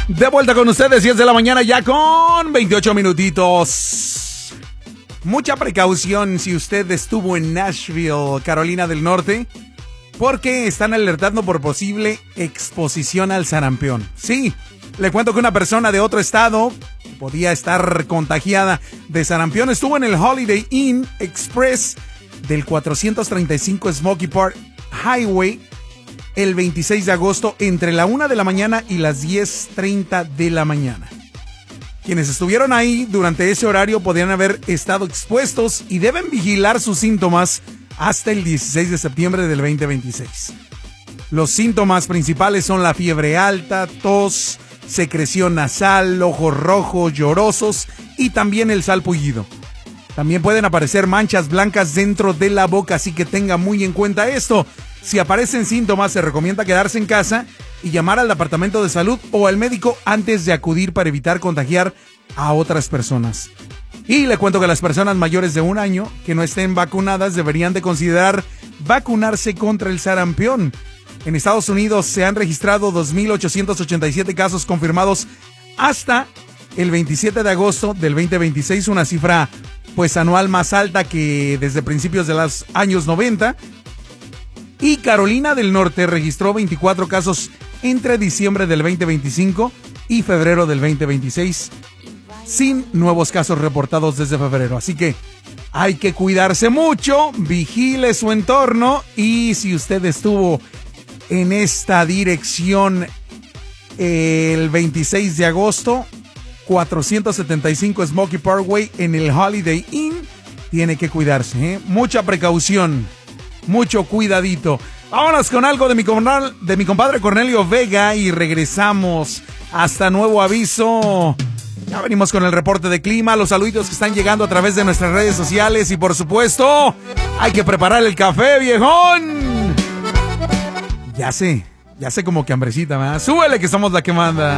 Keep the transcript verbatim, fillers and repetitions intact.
De vuelta con ustedes, diez de la mañana ya con veintiocho minutitos. Mucha precaución si usted estuvo en Nashville, Carolina del Norte, porque están alertando por posible exposición al sarampión. Sí, le cuento que una persona de otro estado podía estar contagiada de sarampión. Estuvo en el Holiday Inn Express del cuatrocientos treinta y cinco Smoky Park Highway el veintiséis de agosto entre la una de la mañana y las diez treinta de la mañana. Quienes estuvieron ahí durante ese horario podrían haber estado expuestos y deben vigilar sus síntomas hasta el dieciséis de septiembre del veinte veintiséis. Los síntomas principales son la fiebre alta, tos, secreción nasal, ojos rojos, llorosos y también el salpullido. También pueden aparecer manchas blancas dentro de la boca, así que tenga muy en cuenta esto. Si aparecen síntomas, se recomienda quedarse en casa y llamar al departamento de salud o al médico antes de acudir para evitar contagiar a otras personas. Y le cuento que las personas mayores de un año que no estén vacunadas deberían de considerar vacunarse contra el sarampión. En Estados Unidos se han registrado dos mil ochocientos ochenta y siete casos confirmados hasta el veintisiete de agosto del veinte veintiséis, una cifra pues anual más alta que desde principios de los años noventa. Y Carolina del Norte registró veinticuatro casos entre diciembre del veinte veinticinco y febrero del veinte veintiséis, sin nuevos casos reportados desde febrero. Así que hay que cuidarse mucho, vigile su entorno y si usted estuvo en esta dirección el veintiséis de agosto, cuatrocientos setenta y cinco Smoky Parkway en el Holiday Inn, tiene que cuidarse, ¿eh? Mucha precaución. Mucho cuidadito. Vámonos con algo de mi, de mi compadre Cornelio Vega y regresamos hasta nuevo aviso. Ya venimos con el reporte de clima, los saluditos que están llegando a través de nuestras redes sociales y por supuesto, hay que preparar el café, viejón. Ya sé, ya sé como que hambrecita, ¿verdad? Súbele que somos la que manda.